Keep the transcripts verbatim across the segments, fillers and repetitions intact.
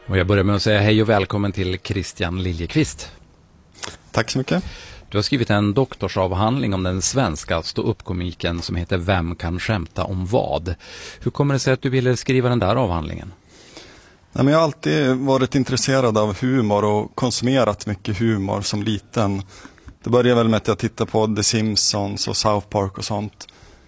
Och jag börjar med att säga hej och välkommen till Christian Liljekvist. Tack så mycket. Du har skrivit en doktorsavhandling om den svenska stå-upp-komiken som heter Vem kan skämta om vad? Hur kommer det sig att du ville skriva den där avhandlingen? Nej, men jag har alltid varit intresserad av humor och konsumerat mycket humor som liten. Det började väl med att jag tittade på The Simpsons och South Park och sånt.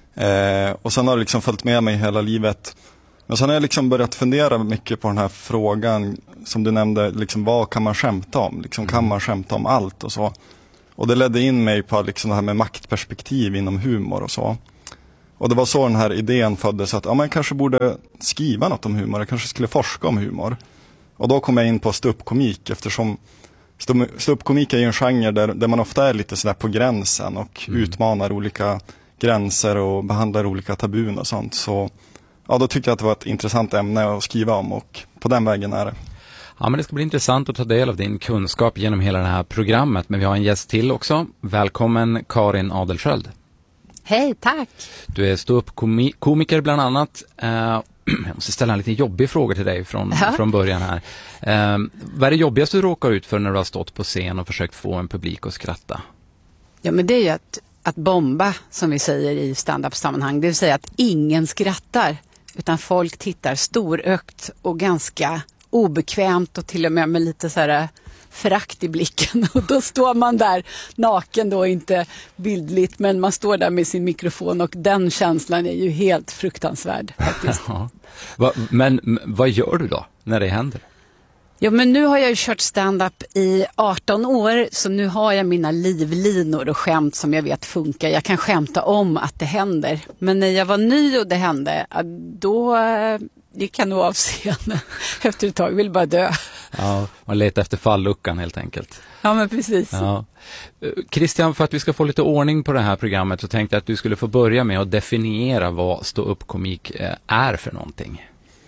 Eh, och sen har det liksom följt med mig hela livet. Men sen har jag liksom börjat fundera mycket på den här frågan som du nämnde, liksom, vad kan man skämta om? Liksom, kan man skämta om allt och så? Och det ledde in mig på liksom det här med maktperspektiv inom humor och så. Och det var så den här idén föddes att ja, man kanske borde skriva något om humor, jag kanske skulle forska om humor. Och då kom jag in på stå-upp-komik, eftersom stå-upp-komik är ju en genre där, där man ofta är lite sådär på gränsen och mm. utmanar olika gränser och behandlar olika tabun och sånt. Så ja, då tyckte jag att det var ett intressant ämne att skriva om och på den vägen är det. Ja, men det ska bli intressant att ta del av din kunskap genom hela det här programmet. Men vi har en gäst till också. Välkommen Karin Adelsköld. Hej, tack. Du är stå-upp-komiker bland annat. Uh, jag måste ställa en lite jobbig fråga till dig från, ja. från början här. Uh, vad är det jobbigaste du råkar ut för när du har stått på scen och försökt få en publik att skratta? Ja, men det är ju att, att bomba, som vi säger i stand-up-sammanhang. Det vill säga att ingen skrattar, utan folk tittar storögt och ganska obekvämt och till och med med lite så här förakt i blicken. Och då står man där naken då, inte bildligt, men man står där med sin mikrofon och den känslan är ju helt fruktansvärd faktiskt. Ja. Va, men vad gör du då när det händer? Ja, men nu har jag ju kört stand-up i arton år, så nu har jag mina livlinor och skämt som jag vet funkar. Jag kan skämta om att det händer. Men när jag var ny och det hände, då gick jag nog av scenen efter ett tag. Jag ville bara dö. Ja, man letar efter falluckan helt enkelt. Ja, men precis. Ja. Christian, för att vi ska få lite ordning på det här programmet så tänkte jag att du skulle få börja med att definiera vad stå-upp-komik är för någonting.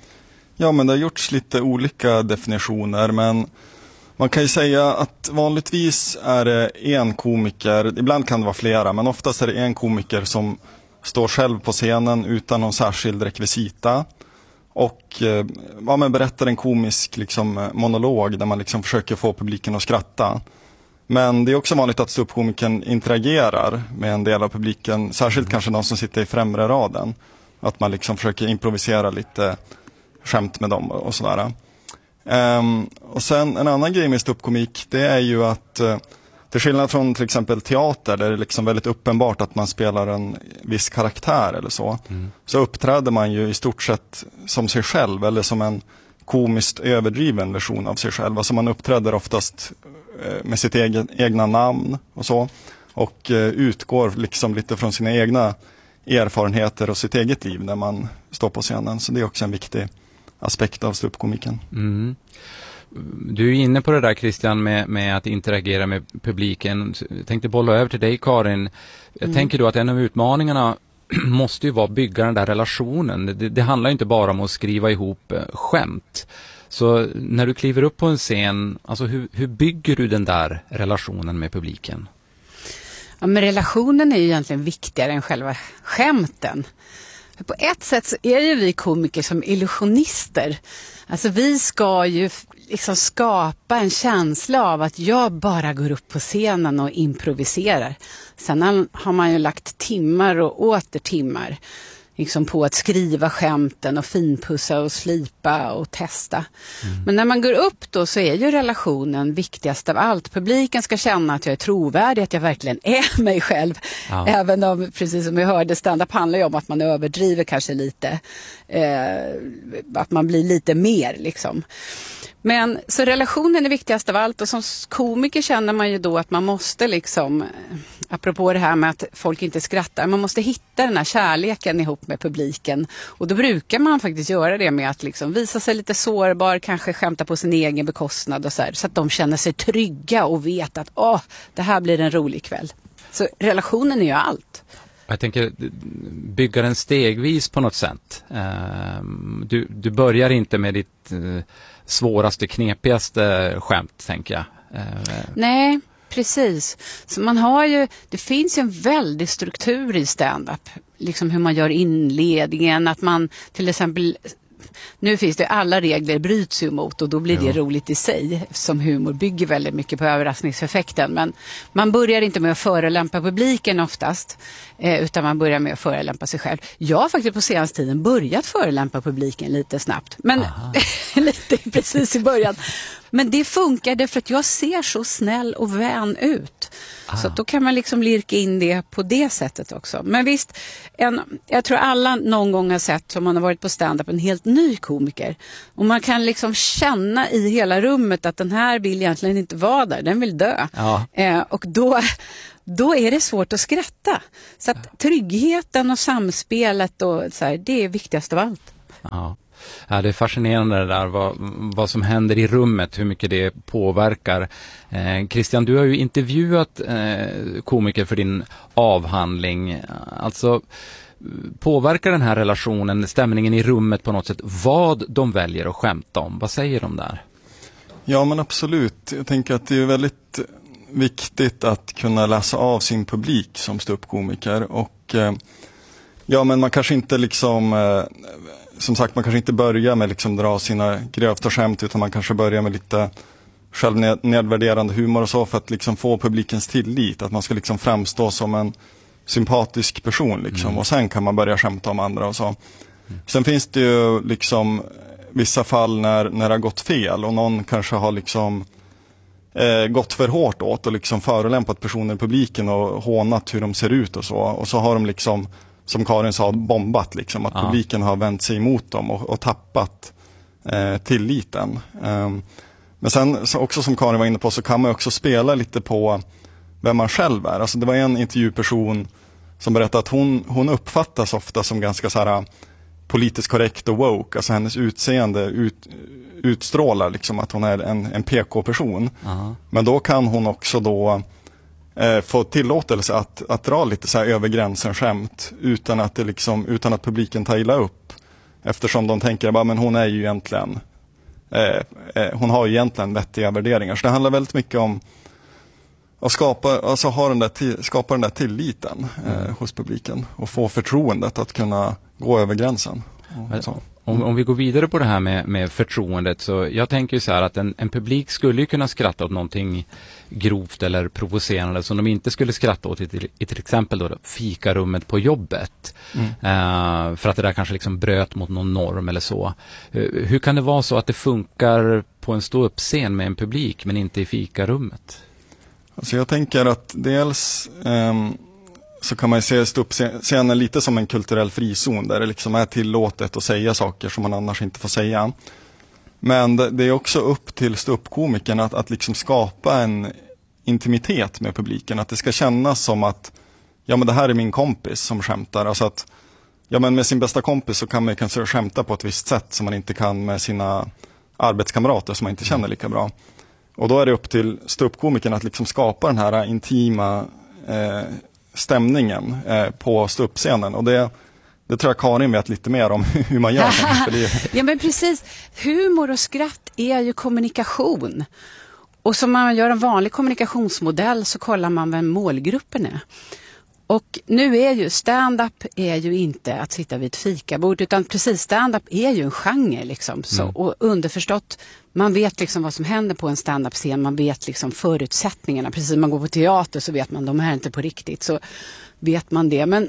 Ja, men det har gjorts lite olika definitioner, men man kan ju säga att vanligtvis är det en komiker, ibland kan det vara flera, men oftast är det en komiker som står själv på scenen utan någon särskild rekvisita och ja, men berättar en komisk liksom, monolog där man liksom försöker få publiken att skratta. Men det är också vanligt att stå-upp-komikern interagerar med en del av publiken, särskilt kanske någon som sitter i främre raden, att man liksom försöker improvisera lite skämt med dem och sådär. Um, och sen en annan grej med stå-upp-komik, det är ju att uh, till skillnad från till exempel teater där det är liksom väldigt uppenbart att man spelar en viss karaktär eller så, mm. så uppträder man ju i stort sett som sig själv eller som en komiskt överdriven version av sig själv. Alltså man uppträder oftast uh, med sitt egen, egna namn och så och uh, utgår liksom lite från sina egna erfarenheter och sitt eget liv när man står på scenen. Så det är också en viktig aspekt av stå-upp-komiken. Mm. Du är inne på det där, Christian, med, med att interagera med publiken. Jag tänkte bolla över till dig, Karin. Jag mm. tänker då att en av utmaningarna måste ju vara att bygga den där relationen. Det, det handlar inte bara om att skriva ihop skämt. Så när du kliver upp på en scen, alltså hur, hur bygger du den där relationen med publiken? Ja, men relationen är ju egentligen viktigare än själva skämten. För på ett sätt så är ju vi komiker som illusionister. Alltså vi ska ju liksom skapa en känsla av att jag bara går upp på scenen och improviserar. Sen har man ju lagt timmar och åter timmar liksom på att skriva skämten och finpussa och slipa och testa. Mm. Men när man går upp då så är ju relationen viktigast av allt. Publiken ska känna att jag är trovärdig, att jag verkligen är mig själv. Ja. Även om, precis som vi hörde, stand-up handlar ju om att man överdriver kanske lite. Eh, att man blir lite mer liksom. Men så relationen är viktigast av allt och som komiker känner man ju då att man måste liksom, apropå det här med att folk inte skrattar, man måste hitta den här kärleken ihop med publiken och då brukar man faktiskt göra det med att liksom visa sig lite sårbar, kanske skämta på sin egen bekostnad och så här, så att de känner sig trygga och vet att åh, det här blir en rolig kväll. Så relationen är ju allt. Jag tänker bygga den stegvis på något sätt. Du, du börjar inte med ditt svåraste, knepigaste skämt, tänker jag. Nej, precis. Så man har ju, det finns ju en väldig struktur i stand-up. Liksom hur man gör inledningen, att man till exempel nu finns det alla regler bryts ju mot och då blir det ja. roligt i sig, som humor bygger väldigt mycket på överraskningseffekten. Men man börjar inte med att förelämpa publiken oftast, eh, utan man börjar med att förelämpa sig själv. Jag har faktiskt på senaste tiden börjat förelämpa publiken lite snabbt, men lite precis i början. Men det funkar därför att jag ser så snäll och vän ut. Ah. Så att då kan man liksom lirka in det på det sättet också. Men visst, en, jag tror alla någon gång har sett, som man har varit på stand-up, en helt ny komiker. Och man kan liksom känna i hela rummet att den här vill egentligen inte vara där, den vill dö. Ja. Eh, och då... då är det svårt att skratta. Så att tryggheten och samspelet och så här, det är viktigast av allt. Ja. Ja, det är fascinerande det där, vad, vad som händer i rummet, hur mycket det påverkar. Eh, Christian, du har ju intervjuat eh, komiker för din avhandling. Alltså, påverkar den här relationen, stämningen i rummet på något sätt, vad de väljer att skämta om? Vad säger de där? Ja, men absolut. Jag tänker att det är väldigt viktigt att kunna läsa av sin publik som ståuppkomiker. Och eh, ja, men man kanske inte liksom... Eh, som sagt, man kanske inte börjar med liksom dra sina grövsta skämt, utan man kanske börjar med lite självnedvärderande humor och så, för att liksom få publikens tillit. Att man ska liksom framstå som en sympatisk person liksom. Mm. Och sen kan man börja skämta om andra och så. Mm. Sen finns det ju liksom vissa fall när, när det har gått fel och någon kanske har liksom eh, gått för hårt åt och liksom förolämpat personer i publiken och hånat hur de ser ut och så. Och så har de liksom, som Karin sa, bombat liksom, att ja. publiken har vänt sig emot dem och, och tappat eh, tilliten. Um, men sen så också, som Karin var inne på, så kan man också spela lite på vem man själv är. Alltså det var en intervjuperson som berättade att hon, hon uppfattas ofta som ganska så här politiskt korrekt och woke. Alltså hennes utseende ut, utstrålar liksom att hon är en, en P K-person. Uh-huh. Men då kan hon också då eh, få tillåtelse att, att dra lite så här över gränsen skämt utan att, det liksom, utan att publiken tar illa upp. Eftersom de tänker att hon är ju egentligen eh, eh, hon har ju egentligen vettiga värderingar. Så det handlar väldigt mycket om att skapa, alltså ha den där till, skapa den där tilliten eh, mm. hos publiken och få förtroendet att kunna gå över gränsen. Om, om vi går vidare på det här med, med förtroendet, så jag tänker ju så här att en, en publik skulle ju kunna skratta åt någonting grovt eller provocerande som de inte skulle skratta åt i till, i till exempel då fikarummet på jobbet. Mm. Uh, för att det där kanske liksom bröt mot någon norm eller så. Uh, hur kan det vara så att det funkar på en ståuppscen med en publik men inte i fikarummet? Alltså jag tänker att dels um, så kan man ju se ståuppscenen lite som en kulturell frizon där det liksom är tillåtet att säga saker som man annars inte får säga. Men det, det är också upp till ståuppkomikern att, att liksom skapa en intimitet med publiken. Att det ska kännas som att ja, men det här är min kompis som skämtar. Alltså att ja, men med sin bästa kompis så kan man kanske skämta på ett visst sätt som man inte kan med sina arbetskamrater som man inte känner lika bra. Och då är det upp till ståuppkomikern att liksom skapa den här intima eh, stämningen eh, på ståuppscenen. Och det, det tror jag Karin vet lite mer om hur man gör. För det... Ja, men precis. Humor och skratt är ju kommunikation. Och som man gör en vanlig kommunikationsmodell så kollar man vem målgruppen är. Och nu är ju stand-up är ju inte att sitta vid ett fikabord, utan precis stand-up är ju en genre liksom. Så, mm. Och underförstått, man vet liksom vad som händer på en stand-up-scen, man vet liksom förutsättningarna. Precis som man går på teater så vet man, de här är inte på riktigt, så vet man det. Men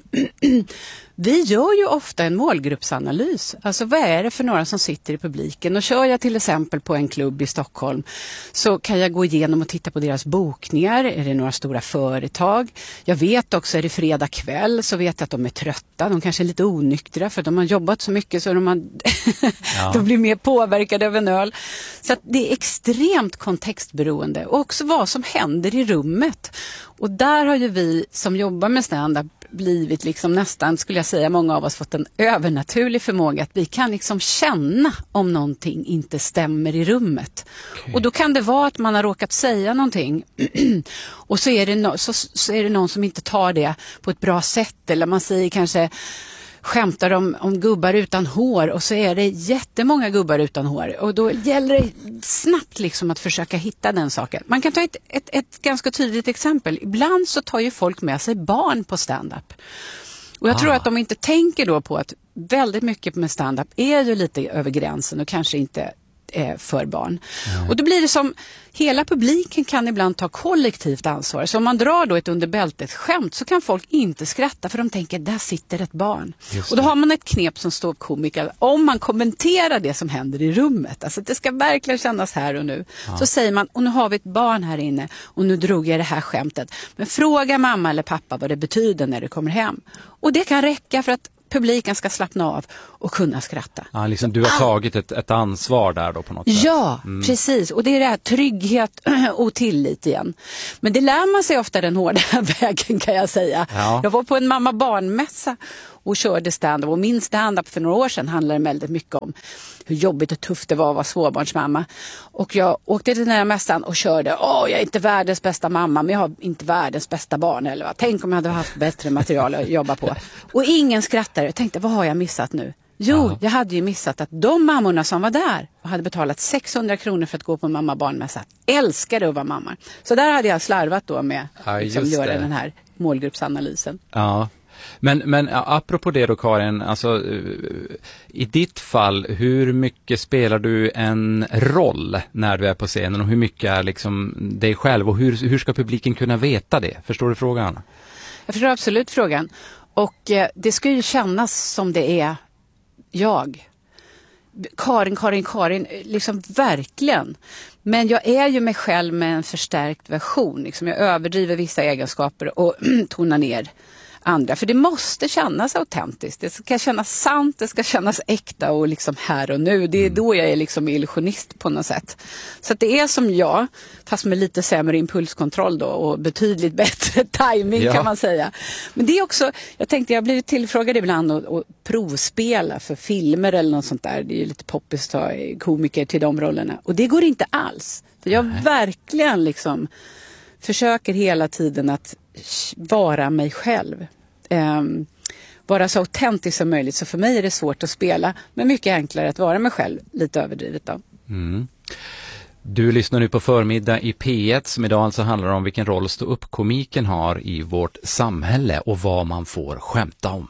vi gör ju ofta en målgruppsanalys. Alltså vad är det för några som sitter i publiken? Och kör jag till exempel på en klubb i Stockholm så kan jag gå igenom och titta på deras bokningar. Är det några stora företag? Jag vet också, är det fredag kväll så vet jag att de är trötta. De kanske är lite onyktra för de har jobbat så mycket så de, har ja. de blir mer påverkade av en öl. Så att det är extremt kontextberoende. Och också vad som händer i rummet. Och där har ju vi som jobbar med stand-up blivit liksom nästan, skulle jag säga, många av oss fått en övernaturlig förmåga att vi kan liksom känna om någonting inte stämmer i rummet. Okay. Och då kan det vara att man har råkat säga någonting och så är, det no- så, så är det någon som inte tar det på ett bra sätt, eller man säger kanske skämtar om, om gubbar utan hår och så är det jättemånga gubbar utan hår och då gäller det snabbt liksom att försöka hitta den saken. Man kan ta ett, ett, ett ganska tydligt exempel. Ibland så tar ju folk med sig barn på stand-up. Och jag Ah. tror att de inte tänker då på att väldigt mycket med stand-up är ju lite över gränsen och kanske inte eh, för barn. Mm. Och då blir det som, hela publiken kan ibland ta kollektivt ansvar. Så om man drar då ett underbältet-skämt så kan folk inte skratta för de tänker, där sitter ett barn. Just Och då det. har man ett knep som står komiker, om man kommenterar det som händer i rummet, alltså det ska verkligen kännas här och nu, Ja. så säger man, och nu har vi ett barn här inne och nu drog jag det här skämtet. Men fråga mamma eller pappa vad det betyder när du kommer hem. Och det kan räcka för att publiken ska slappna av och kunna skratta. Ja, liksom du har tagit ett, ett ansvar där då på något sätt. Ja, precis. Och det är det här trygghet och tillit igen. Men det lär man sig ofta den hårda vägen, kan jag säga. Ja. Jag var på en mamma-barnmässa och körde stand-up. Och min stand-up för några år sedan handlade väldigt mycket om hur jobbigt och tufft det var att vara småbarnsmamma. Och jag åkte till den här mässan och körde, åh, jag är inte världens bästa mamma, men jag har inte världens bästa barn. Eller vad? Tänk om jag hade haft bättre material att jobba på. Och ingen skrattade. Jag tänkte, vad har jag missat nu? Jo, Ja. jag hade ju missat att de mammorna som var där och hade betalat sexhundra kronor för att gå på mamma-barnmässa älskade att vara mamma. Så där hade jag slarvat då med Ja, att liksom, just göra det. den här målgruppsanalysen. Ja. Men, men ja, apropå det då Karin, alltså, eh, i ditt fall, hur mycket spelar du en roll när du är på scenen och hur mycket är liksom dig själv och hur, hur ska publiken kunna veta det? Förstår du frågan? Jag förstår absolut frågan. Och eh, det ska ju kännas som det är jag. Karin, Karin, Karin, liksom verkligen. Men jag är ju mig själv med en förstärkt version. Liksom jag överdriver vissa egenskaper och tonar ner andra. För det måste kännas autentiskt. Det ska kännas sant, det ska kännas äkta och liksom här och nu. Det är då jag är liksom illusionist på något sätt. Så att det är som jag, fast med lite sämre impulskontroll då och betydligt bättre timing Ja. kan man säga. Men det är också, jag tänkte jag har blivit tillfrågad ibland att, att provspela för filmer eller något sånt där. Det är ju lite poppis att ta komiker till de rollerna. Och det går inte alls. För jag Nej. verkligen liksom försöker hela tiden att vara mig själv. Um, vara så autentisk som möjligt. Så för mig är det svårt att spela, men mycket enklare att vara mig själv, lite överdrivet då. Mm. Du lyssnar nu på Förmiddag i P ett som idag alltså handlar om vilken roll stå-upp-komiken har i vårt samhälle och vad man får skämta om.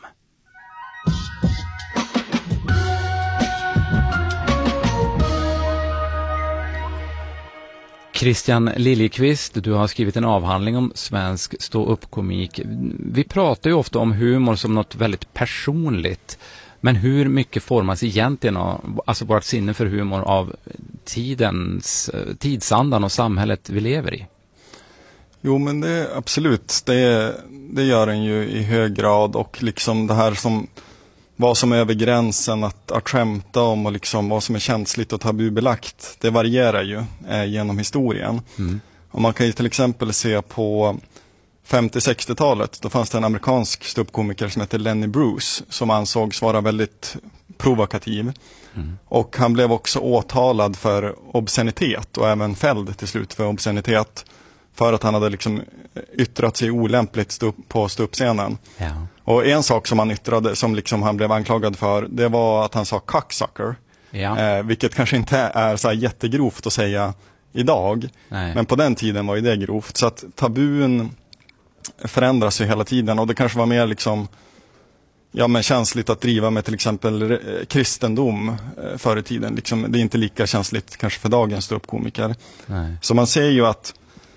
Christian Liljekvist, du har skrivit en avhandling om svensk stå-upp-komik. Vi pratar ju ofta om humor som något väldigt personligt. Men hur mycket formas egentligen av, alltså vårt sinne för humor av tidens, tidsandan och samhället vi lever i? Jo, men det är absolut, det, det gör den ju i hög grad, och liksom det här som vad som är över gränsen att, att skämta om och liksom vad som är känsligt och tabubelagt, det varierar ju eh, genom historien. Mm. Och man kan ju till exempel se på femtio-sextiotalet, då fanns det en amerikansk ståuppkomiker som heter Lenny Bruce som ansågs vara väldigt provokativ. Mm. Och han blev också åtalad för obscenitet och även fälld till slut för obscenitet för att han hade liksom yttrat sig olämpligt stå, på ståuppscenen. Ja. Och en sak som han yttrade, som liksom han blev anklagad för, det var att han sa cocksucker. Ja. Eh, vilket kanske inte är så här jättegrovt att säga idag. Nej. Men på den tiden var ju det grovt. Så att tabun förändras ju hela tiden. Och det kanske var mer liksom, ja, men känsligt att driva med till exempel eh, kristendom eh, förr i tiden. Liksom, det är inte lika känsligt kanske för dagens ståuppkomiker. Nej. Så man ser ju att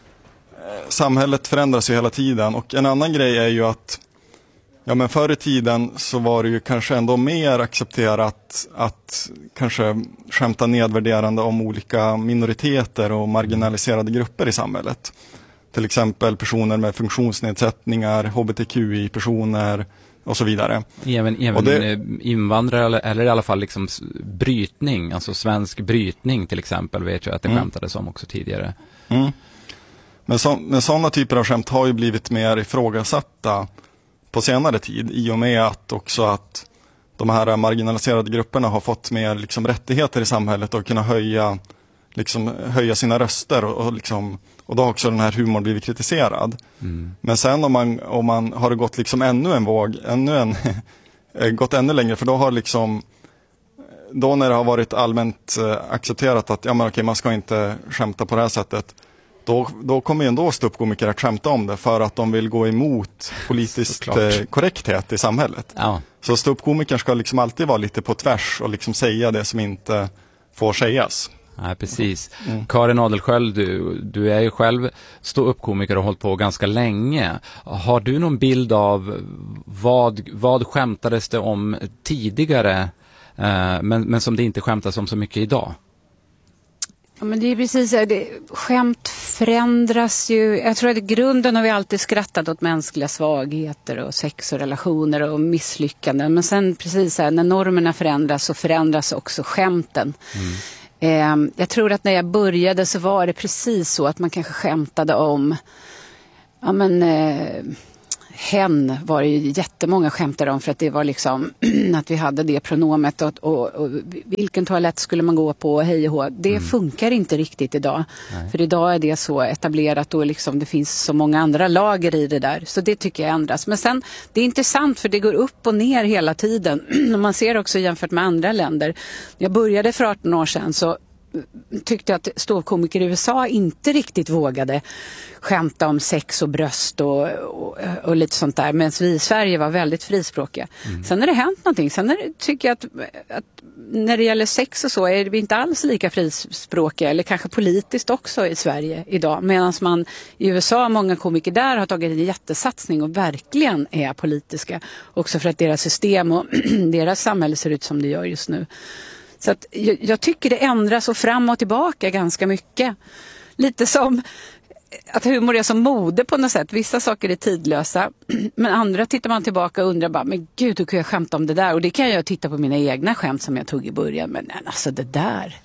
eh, samhället förändras ju hela tiden. Och en annan grej är ju att ja, men förr i tiden så var det ju kanske ändå mer accepterat att kanske skämta nedvärderande om olika minoriteter och marginaliserade grupper i samhället. Till exempel personer med funktionsnedsättningar, H B T Q I-personer och så vidare. Även, även det, invandrare eller, eller i alla fall liksom brytning, alltså svensk brytning till exempel, vet jag att det mm. skämtades om också tidigare. Mm. Men, så, men sådana typer av skämt har ju blivit mer ifrågasatta på senare tid, i och med att också att de här marginaliserade grupperna har fått mer liksom rättigheter i samhället och kunna höja, liksom, höja sina röster och, och, liksom, och då har också den här humorn blivit kritiserad. Mm. Men sen om man, om man har det gått liksom ännu en våg, ännu en gått ännu längre, för då har liksom då när det har varit allmänt eh, accepterat att ja, men okej, man ska inte skämta på det här sättet, då, då kommer ju ändå ståuppkomiker att skämta om det för att de vill gå emot politisk korrekthet i samhället. Ja. Så ståuppkomikern ska liksom alltid vara lite på tvärs och liksom säga det som inte får sägas. Nej, precis. Mm. Karin Adelsköld, du, du är ju själv ståuppkomiker och har hållit på ganska länge. Har du någon bild av vad, vad skämtades det om tidigare eh, men, men som det inte skämtas om så mycket idag? Ja, men det är precis det. Skämt förändras ju. Jag tror att i grunden har vi alltid skrattat åt mänskliga svagheter och sex och relationer och misslyckanden. Men sen precis här, när normerna förändras så förändras också skämten. Mm. Eh, jag tror att när jag började så var det precis så att man kanske skämtade om ja men eh, hen var det ju jättemånga skämtade om för att det var liksom att vi hade det pronomet och, och, och vilken toalett skulle man gå på och hej och hå. Det mm. funkar inte riktigt idag. Nej. För idag är det så etablerat och liksom det finns så många andra lager i det där. Så det tycker jag ändras. Men sen, det är intressant för det går upp och ner hela tiden. Man ser också jämfört med andra länder. När jag började för arton år sedan så tyckte jag att ståuppkomiker i U S A inte riktigt vågade skämta om sex och bröst och, och, och lite sånt där. Medan vi i Sverige var väldigt frispråkiga. Mm. Sen har det hänt någonting. Sen är det, tycker jag att, att när det gäller sex och så är vi inte alls lika frispråkiga. Eller kanske politiskt också i Sverige idag. Medan man i U S A, många komiker där har tagit en jättesatsning och verkligen är politiska. Också för att deras system och deras samhälle ser ut som det gör just nu. Så att jag, jag tycker det ändras och fram och tillbaka ganska mycket. Lite som att humor är som mode på något sätt. Vissa saker är tidlösa. Men andra tittar man tillbaka och undrar bara, men gud, hur kan jag skämta om det där? Och det kan jag titta på mina egna skämt som jag tog i början. Men alltså det där.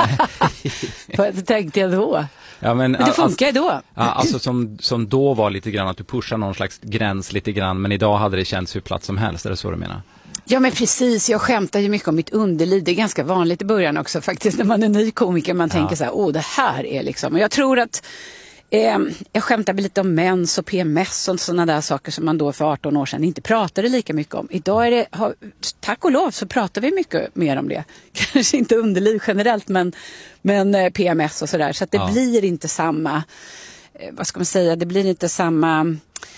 Vad tänkte jag då? Ja, men, men det funkar ju då. Ja, alltså som, som då var lite grann att du pushar någon slags gräns lite grann. Men idag hade det känts hur platt som helst. Är det så du menar? Ja men precis, jag skämtar ju mycket om mitt underliv. Det är ganska vanligt i början också faktiskt när man är ny komiker. Man tänker ja. så här, åh det här är liksom. Och jag tror att eh, jag skämtar lite om mens och P M S och sådana där saker som man då för arton år sedan inte pratade lika mycket om. Idag är det, har, tack och lov så pratar vi mycket mer om det. Kanske inte underliv generellt men, men eh, P M S och sådär. Så att det ja. blir inte samma, eh, vad ska man säga, det blir inte samma...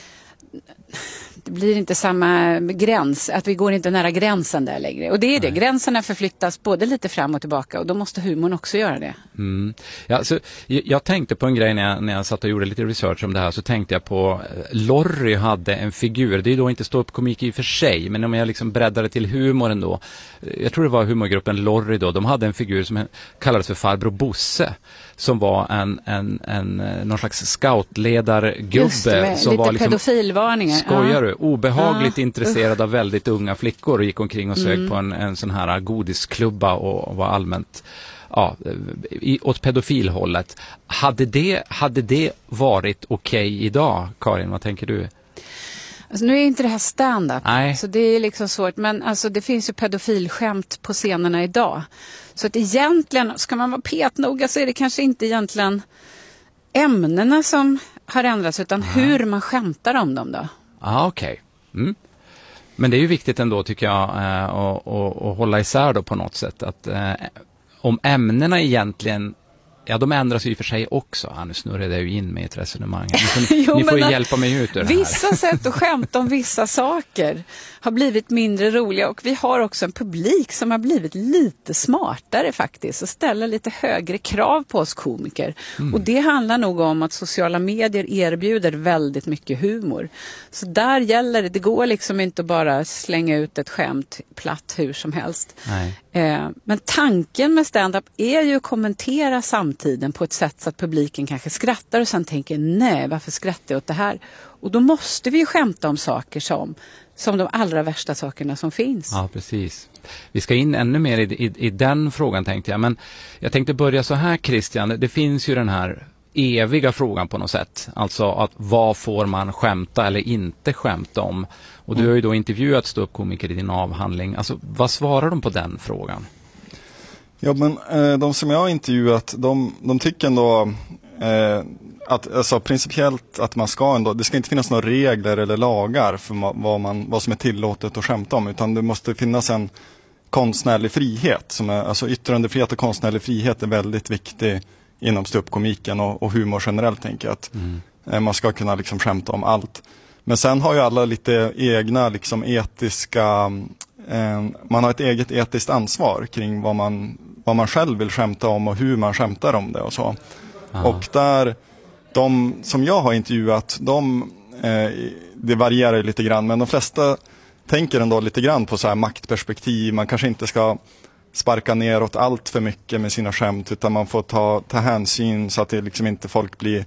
Det blir inte samma gräns, att vi går inte nära gränsen där längre. Och det är det, Nej. gränserna förflyttas både lite fram och tillbaka och då måste humorn också göra det. Mm. Ja, så, jag, jag tänkte på en grej när jag, när jag satt och gjorde lite research om det här, så tänkte jag på eh, Lorry hade en figur, det är då inte ståuppkomik i och för sig, men om jag liksom breddade till humoren då, jag tror det var humorgruppen Lorry då, de hade en figur som kallades för Farbror Bosse, som var en, en, en någon slags scoutledargubbe som lite var liksom, pedofilvarningar. Skojar du? Obehagligt ja. intresserad av väldigt unga flickor och gick omkring och sög mm. på en, en sån här godisklubba och, och var allmänt ja, i, åt pedofilhållet. Hade det, hade det varit okej okay idag, Karin? Vad tänker du? Alltså, nu är inte det här stand-up, Nej. så det är liksom svårt. Men alltså, det finns ju pedofilskämt på scenerna idag. Så att egentligen, ska man vara petnoga så är det kanske inte egentligen ämnena som har ändrats utan Nej. hur man skämtar om dem då. Ah, okej. Okay. Mm. Men det är ju viktigt ändå tycker jag eh, att, att, att hålla isär då på något sätt. Att, eh, om ämnena egentligen, ja de ändras ju i och för sig också. Ja, nu snurrar jag ju in med ett resonemang. Ni får, jo, ni får ju hjälpa mig ut ur det här. Vissa sätt att skämta om vissa saker har blivit mindre roliga och vi har också en publik som har blivit lite smartare faktiskt och ställer lite högre krav på oss komiker. Mm. Och det handlar nog om att sociala medier erbjuder väldigt mycket humor. Så där gäller det, det går liksom inte att bara slänga ut ett skämt platt hur som helst. Nej. Eh, men tanken med stand-up är ju att kommentera samtiden på ett sätt så att publiken kanske skrattar och sen tänker nej, varför skrattar jag åt det här? Och då måste vi ju skämta om saker som som de allra värsta sakerna som finns. Ja, precis. Vi ska in ännu mer i, i, i den frågan tänkte jag. Men jag tänkte börja så här, Christian. Det finns ju den här eviga frågan på något sätt. Alltså att vad får man skämta eller inte skämta om? Och du har ju då intervjuat ståuppkomiker i din avhandling. Alltså vad svarar de på den frågan? Ja, men eh, de som jag har intervjuat, de, de tycker ändå eh, att alltså, principiellt att man ska ändå, det ska inte finnas några regler eller lagar för vad, man, vad som är tillåtet att skämta om, utan det måste finnas en konstnärlig frihet. Som är, alltså yttrandefrihet och konstnärlig frihet är väldigt viktig inom ståuppkomiken och, och humor generellt, tänker jag att mm. eh, man ska kunna liksom skämta om allt. Men sen har ju alla lite egna liksom etiska, eh, man har ett eget etiskt ansvar kring vad man, vad man själv vill skämta om och hur man skämtar om det och så. Aha. Och där, de som jag har intervjuat, de, eh, det varierar lite grann, men de flesta tänker ändå lite grann på så här maktperspektiv. Man kanske inte ska sparka neråt allt för mycket med sina skämt, utan man får ta, ta hänsyn så att det liksom inte folk blir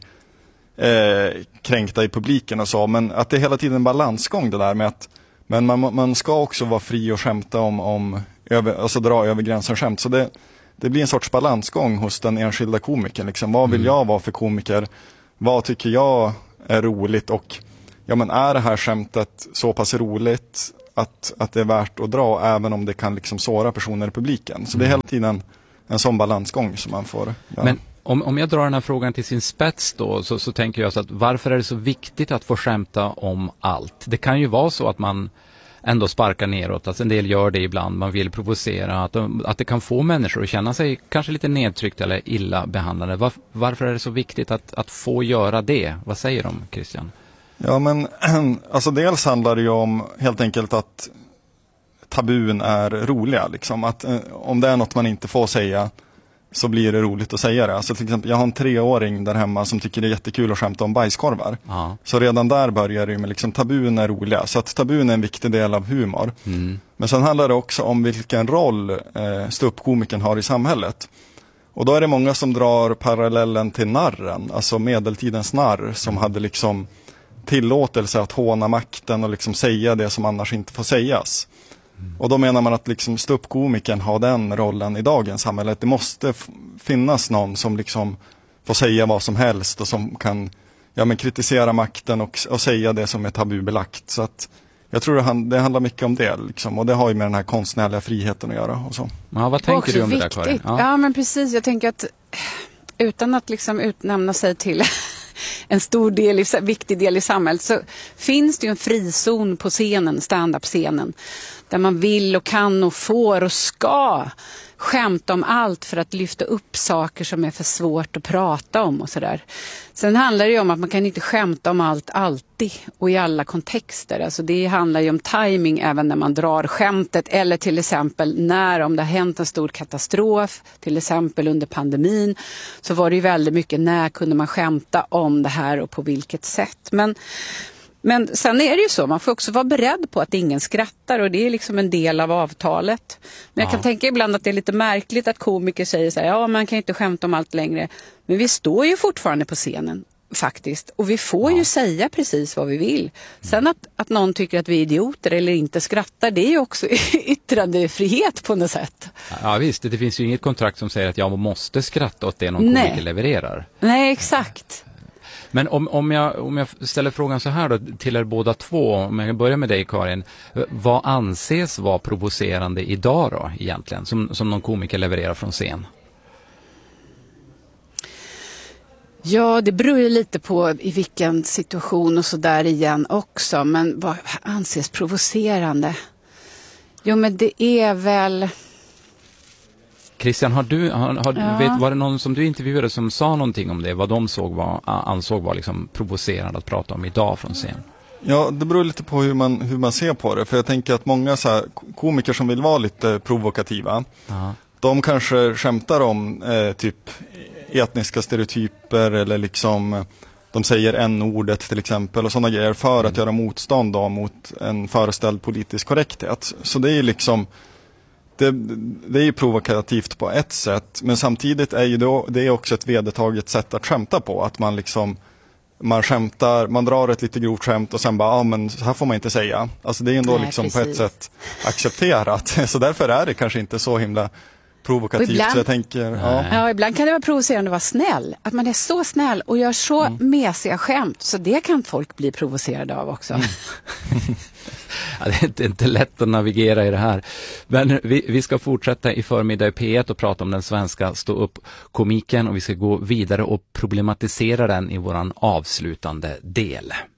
eh, kränkta i publiken och så. Men att det är hela tiden en balansgång det där med att men man, man ska också vara fri och skämta om, om över, alltså dra över gränsen skämt. Så det, det blir en sorts balansgång hos den enskilda komikern. Liksom. Vad vill jag vara för komiker? Vad tycker jag är roligt? Och ja, men är det här skämtet så pass roligt att, att det är värt att dra, även om det kan liksom såra personer i publiken? Så mm. det är hela tiden en sån balansgång som man får. Ja. Men om, om jag drar den här frågan till sin spets då, så, så tänker jag så att varför är det så viktigt att få skämta om allt? Det kan ju vara så att man ändå sparkar neråt, att en del gör det ibland, man vill provocera, att, de, att det kan få människor att känna sig kanske lite nedtryckt eller illa behandlade. Var, varför är det så viktigt att, att få göra det? Vad säger de, Christian? Ja, men alltså dels handlar det ju om helt enkelt att tabun är roliga. Liksom. Att eh, om det är något man inte får säga så blir det roligt att säga det. Alltså till exempel, jag har en treåring där hemma som tycker det är jättekul att skämta om bajskorvar. Aha. Så redan där börjar det med liksom, tabun är roliga. Så att tabun är en viktig del av humor. Mm. Men sen handlar det också om vilken roll eh, ståuppkomikern har i samhället. Och då är det många som drar parallellen till narren, alltså medeltidens narr som mm. hade liksom tillåtelse att håna makten och liksom säga det som annars inte får sägas. Mm. Och då menar man att liksom ståuppkomikern har den rollen i dagens samhälle. Det måste f- finnas någon som liksom får säga vad som helst och som kan ja, men kritisera makten och, och säga det som är tabubelagt. Så att jag tror det, hand, det handlar mycket om det liksom, och det har ju med den här konstnärliga friheten att göra och så. Ja, vad tänker du om viktigt. Det där, Karin? Ja. ja, men precis. Jag tänker att utan att liksom utnämna sig till en stor del, i, viktig del i samhället, så finns det ju en frizon på scenen, stand-up-scenen, där man vill och kan och får och ska skämta om allt för att lyfta upp saker som är för svårt att prata om och sådär. Sen handlar det ju om att man kan inte skämta om allt alltid och i alla kontexter. Alltså det handlar ju om timing även när man drar skämtet, eller till exempel när, om det har hänt en stor katastrof, till exempel under pandemin, så var det ju väldigt mycket när kunde man skämta om det här och på vilket sätt. Men Men sen är det ju så, man får också vara beredd på att ingen skrattar, och det är liksom en del av avtalet. Men jag kan ja. tänka ibland att det är lite märkligt att komiker säger så här, ja, man kan inte skämta om allt längre. Men vi står ju fortfarande på scenen faktiskt, och vi får ja. ju säga precis vad vi vill. Sen att, att någon tycker att vi är idioter eller inte skrattar, det är ju också yttrandefrihet på något sätt. Ja visst, det finns ju inget kontrakt som säger att jag måste skratta åt det någon komiker Nej. levererar. Nej, exakt. Men om, om, jag, om jag ställer frågan så här då, till er båda två, om jag börjar med dig, Karin, vad anses vara provocerande idag då egentligen, som, som någon komiker levererar från scen? Ja, det beror ju lite på i vilken situation och så där igen också, men vad anses provocerande? Jo, men det är väl... Christian, har du, har, har, ja. vet, var det någon som du intervjuade som sa någonting om det? Vad de såg var, ansåg var liksom provocerande att prata om idag från scen? Ja, det beror lite på hur man, hur man ser på det. För jag tänker att många så här, komiker som vill vara lite provokativa, aha. de kanske skämtar om eh, typ etniska stereotyper, eller liksom de säger en-ordet till exempel och sådana grejer för mm. att göra motstånd då, mot en föreställd politisk korrekthet. Så det är liksom Det, det är ju provokativt på ett sätt, men samtidigt är ju då, det är också ett vedertaget sätt att skämta på, att man liksom man skämtar, man drar ett lite grovt skämt och sen bara, ja ah, men så här får man inte säga. Alltså det är ändå Nej, liksom på ett sätt accepterat, så därför är det kanske inte så himla provokativt. Ibland, så jag tänker, ja. ja, ibland kan det vara provocerande att vara snäll, att man är så snäll och gör så mm. mesiga skämt, så det kan folk bli provocerade av också. Mm. Ja, det är inte lätt att navigera i det här. Men vi, vi ska fortsätta i förmiddag i P ett och prata om den svenska stå-upp-komiken, och vi ska gå vidare och problematisera den i våran avslutande del.